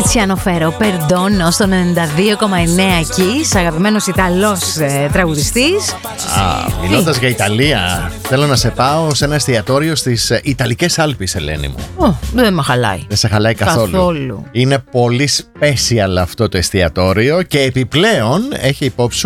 Τιτσιάνο Φέρο, Περντόνο, στο 92,9 Kiss, αγαπημένος Ιταλός τραγουδιστής. Μιλώντας για Ιταλία, θέλω να σε πάω σε ένα εστιατόριο στις Ιταλικές Άλπεις, Ελένη μου. Δεν με χαλάει. Δεν σε χαλάει καθόλου. Είναι πολύ special αυτό το εστιατόριο και επιπλέον έχει υπόψη